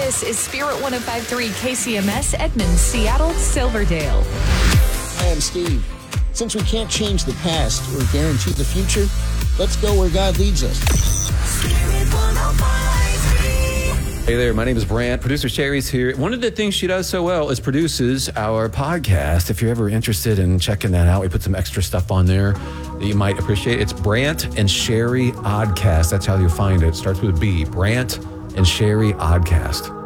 This is Spirit 105.3 KCMS, Edmond, Seattle, Silverdale. I am Steve. Since we can't change the past or guarantee the future, let's go where God leads us. Hey there, my name is Brant. Producer Sherry's here. One of the things she does so well is produces our podcast. If you're ever interested in checking that out, we put some extra stuff on there that you might appreciate. It's Brant and Sherry Oddcast. That's how you find it. It starts with a B. Brant and Sherry Oddcast.